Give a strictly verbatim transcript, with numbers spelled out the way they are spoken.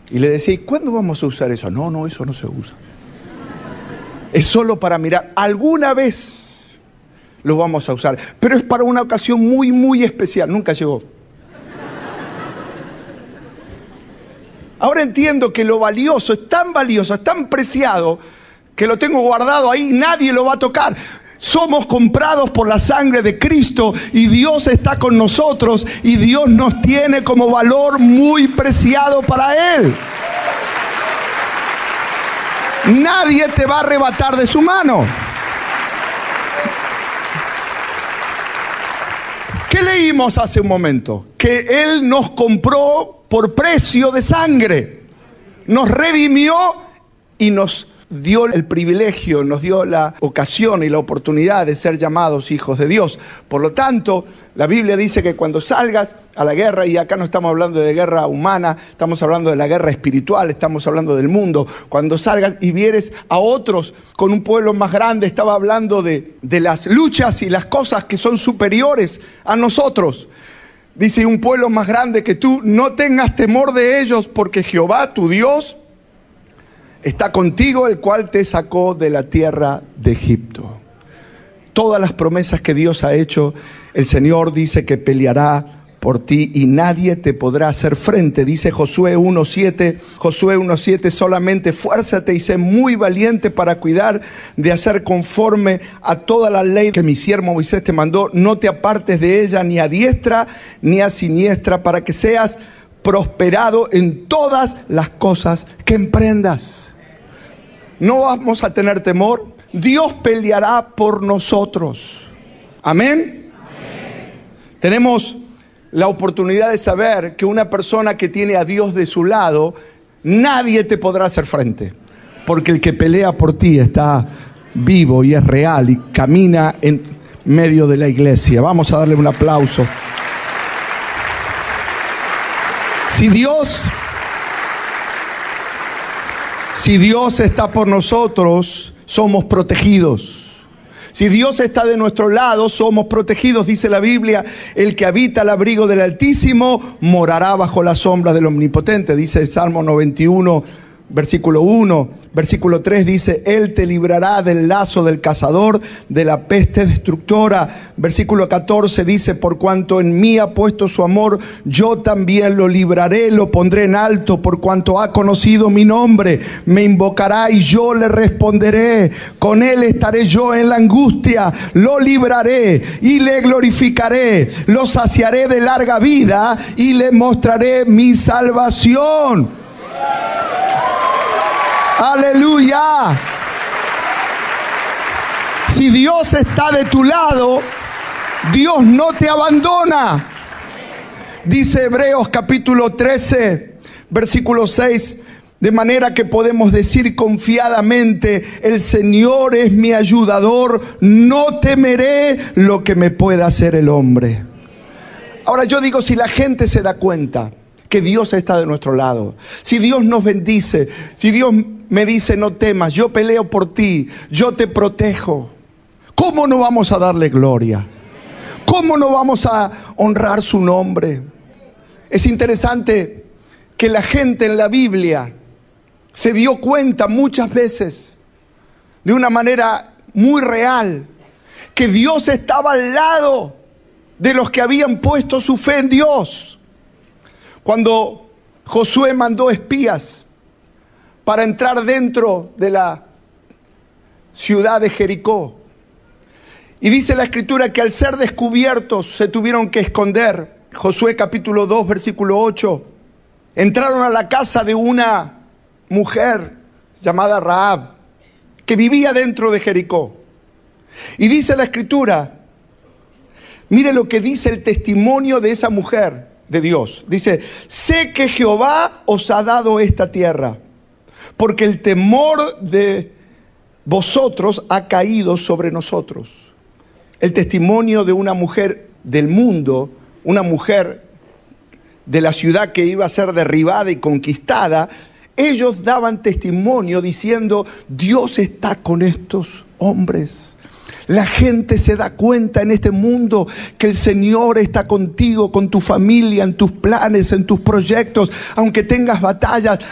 Y le decía, ¿y cuándo vamos a usar eso? No, no, eso no se usa. Es solo para mirar. Alguna vez lo vamos a usar, pero es para una ocasión muy, muy especial. Nunca llegó. Ahora entiendo que lo valioso es tan valioso, es tan preciado, que lo tengo guardado ahí, nadie lo va a tocar. Somos comprados por la sangre de Cristo y Dios está con nosotros y Dios nos tiene como valor muy preciado para Él. Nadie te va a arrebatar de su mano. ¿Qué leímos hace un momento? Que Él nos compró por precio de sangre. Nos redimió y nos dio el privilegio, nos dio la ocasión y la oportunidad de ser llamados hijos de Dios. Por lo tanto, la Biblia dice que cuando salgas a la guerra, y acá no estamos hablando de guerra humana, estamos hablando de la guerra espiritual, estamos hablando del mundo. Cuando salgas y vieres a otros con un pueblo más grande, estaba hablando de, de las luchas y las cosas que son superiores a nosotros. Dice, un pueblo más grande que tú, no tengas temor de ellos, porque Jehová, tu Dios, está contigo, el cual te sacó de la tierra de Egipto. Todas las promesas que Dios ha hecho, el Señor dice que peleará por ti y nadie te podrá hacer frente. Dice Josué uno siete, Josué uno siete, solamente fuérzate y sé muy valiente para cuidar de hacer conforme a toda la ley que mi siervo Moisés te mandó. No te apartes de ella ni a diestra ni a siniestra, para que seas prosperado en todas las cosas que emprendas. No vamos a tener temor. Dios peleará por nosotros. Amén. Amén. Tenemos la oportunidad de saber que una persona que tiene a Dios de su lado, nadie te podrá hacer frente, porque el que pelea por ti está vivo y es real y camina en medio de la iglesia. Vamos a darle un aplauso. Si Dios, si Dios está por nosotros, somos protegidos. Si Dios está de nuestro lado, somos protegidos. Dice la Biblia, el que habita al abrigo del Altísimo morará bajo la sombra del Omnipotente. Dice el Salmo noventa y uno, versículo uno. Versículo tres dice, Él te librará del lazo del cazador, de la peste destructora. Versículo catorce dice, por cuanto en mí ha puesto su amor, yo también lo libraré, lo pondré en alto, por cuanto ha conocido mi nombre. Me invocará y yo le responderé. Con Él estaré yo en la angustia, lo libraré y le glorificaré. Lo saciaré de larga vida y le mostraré mi salvación. Aleluya. Si Dios está de tu lado, Dios no te abandona. Dice Hebreos capítulo trece, versículo seis, de manera que podemos decir confiadamente, el Señor es mi ayudador, no temeré lo que me pueda hacer el hombre. Ahora yo digo, si la gente se da cuenta que Dios está de nuestro lado, si Dios nos bendice, si Dios me dice no temas, yo peleo por ti, yo te protejo, ¿cómo no vamos a darle gloria? ¿Cómo no vamos a honrar su nombre? Es interesante que la gente en la Biblia se dio cuenta muchas veces, de una manera muy real, que Dios estaba al lado de los que habían puesto su fe en Dios. Cuando Josué mandó espías para entrar dentro de la ciudad de Jericó, y dice la Escritura que al ser descubiertos se tuvieron que esconder. Josué capítulo dos, versículo ocho. Entraron a la casa de una mujer llamada Rahab, que vivía dentro de Jericó. Y dice la Escritura, mire lo que dice el testimonio de esa mujer de Dios. Dice, sé que Jehová os ha dado esta tierra, porque el temor de vosotros ha caído sobre nosotros. El testimonio de una mujer del mundo, una mujer de la ciudad que iba a ser derribada y conquistada. Ellos daban testimonio diciendo, Dios está con estos hombres. La gente se da cuenta en este mundo que el Señor está contigo, con tu familia, en tus planes, en tus proyectos, aunque tengas batallas.